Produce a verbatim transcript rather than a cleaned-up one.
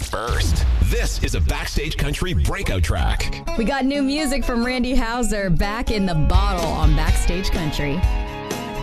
first. This is a Backstage Country breakout track. We got new music from Randy Houser back in the bottle on Backstage Country.